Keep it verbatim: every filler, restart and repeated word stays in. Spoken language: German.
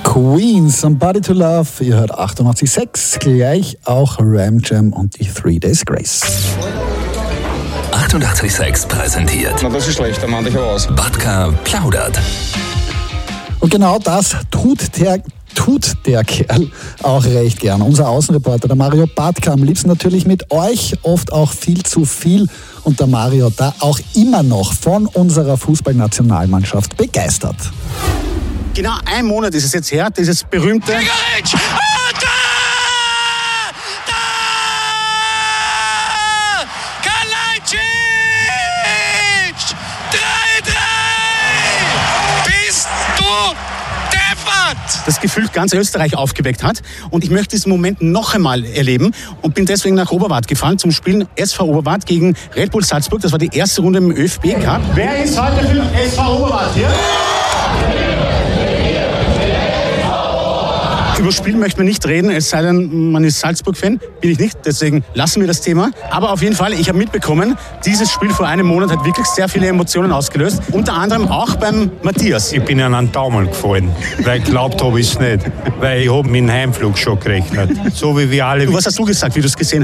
Queen, Somebody to Love. Ihr hört achtundachtzig Komma sechs, gleich auch Ram Jam und die Three Days Grace. achtundachtzig Komma sechs präsentiert. Na, das ist schlecht, dann mach ich aber aus. Batka plaudert. Und genau das tut der, tut der Kerl auch recht gern. Unser Außenreporter, der Mario Batka, am liebsten natürlich mit euch, oft auch viel zu viel. Und der Mario da auch immer noch von unserer Fußballnationalmannschaft begeistert. Genau ein Monat ist es jetzt her, dieses berühmte... Grigoric! Oh, da! Da! Kalajdzic! drei drei! Bist du deppert! Das gefühlt ganz Österreich aufgeweckt hat. Und ich möchte diesen Moment noch einmal erleben und bin deswegen nach Oberwart gefahren zum Spielen S V Oberwart gegen Red Bull Salzburg. Das war die erste Runde im ÖFB-Cup. Wer ist heute für S V Oberwart hier? Über das Spiel möchten wir nicht reden, es sei denn, man ist Salzburg-Fan. Bin ich nicht, deswegen lassen wir das Thema. Aber auf jeden Fall, ich habe mitbekommen, dieses Spiel vor einem Monat hat wirklich sehr viele Emotionen ausgelöst. Unter anderem auch beim Matthias. Ich bin an einen Daumen gefallen, weil geglaubt habe ich es nicht. Weil ich habe mit dem Heimflug schon gerechnet. So wie wir alle. Du, was hast du gesagt, wie du es gesehen hast?